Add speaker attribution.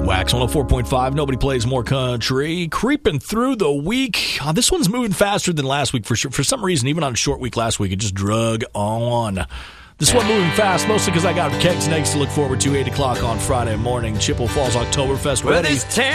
Speaker 1: Wax 104.5. Nobody plays more country. Creeping through the week. This one's moving faster than last week for sure. For some reason, even on a short week last week, it just drug on. This one moving fast, mostly because I got Kegs and Eggs to look forward to 8 o'clock on Friday morning. Chippewa Falls Oktoberfest ready.